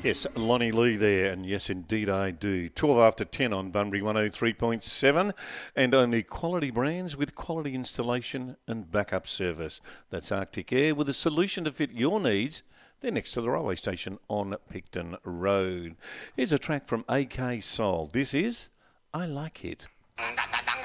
Yes, Lonnie Lee there, and yes, indeed I do. 12 after 10 on Bunbury 103.7, and only quality brands with quality installation and backup service. That's Arctic Air with a solution to fit your needs. They're next to the railway station on Picton Road. Here's a track from AK Soul. This is I Like It.